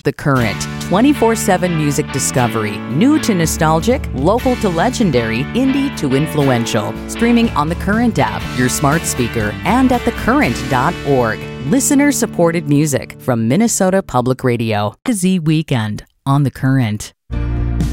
The Current. 24/7 music discovery. New to nostalgic, local to legendary, indie to influential. Streaming on The Current app, your smart speaker, and at thecurrent.org. Listener-supported music from Minnesota Public Radio. The Z Weekend on The Current.